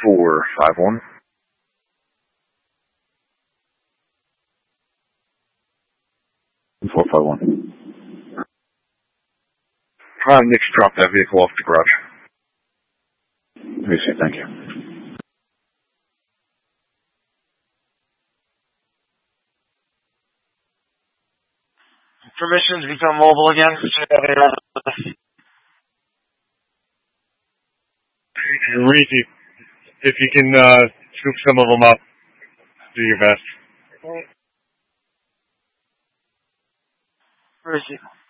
451. Nick's dropped that vehicle off the garage. Appreciate it, thank you. Permission to become mobile again. Reezy, if you can scoop some of them up, do your best. Where is he?